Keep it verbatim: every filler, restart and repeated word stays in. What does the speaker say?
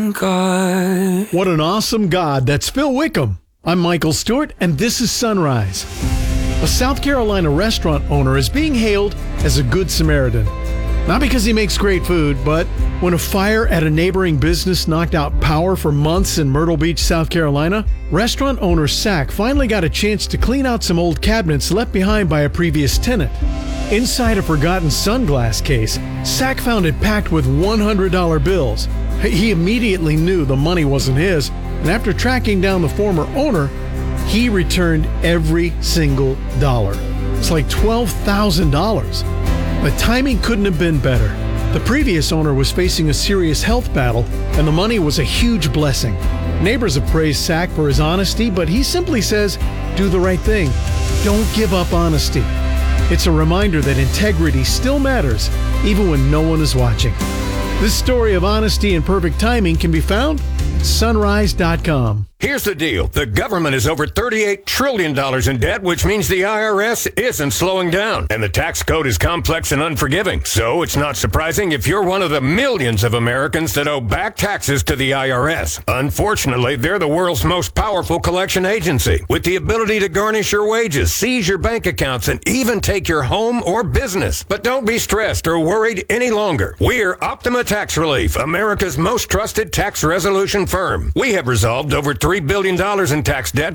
God. What an awesome God. That's Phil Wickham. I'm Michael Stewart, and this is Sunrise. A South Carolina restaurant owner is being hailed as a good Samaritan. Not because he makes great food, but when a fire at a neighboring business knocked out power for months in Myrtle Beach, South Carolina, restaurant owner Sack finally got a chance to clean out some old cabinets left behind by a previous tenant. Inside a forgotten sunglass case, Sack found it packed with one hundred dollar bills. He immediately knew the money wasn't his, and after tracking down the former owner, he returned every single dollar. It's like twelve thousand dollars. The timing couldn't have been better. The previous owner was facing a serious health battle, and the money was a huge blessing. Neighbors have praised Sack for his honesty, but he simply says, do the right thing. Don't give up honesty. It's a reminder that integrity still matters, even when no one is watching. This story of honesty and perfect timing can be found at sunrise dot com. Here's the deal. The government is over thirty-eight trillion dollars in debt, which means the I R S isn't slowing down. And the tax code is complex and unforgiving. So it's not surprising if you're one of the millions of Americans that owe back taxes to the I R S. Unfortunately, they're the world's most powerful collection agency, with the ability to garnish your wages, seize your bank accounts, and even take your home or business. But don't be stressed or worried any longer. We're Optima Tax Relief, America's most trusted tax resolution firm. We have resolved over three billion dollars in tax debt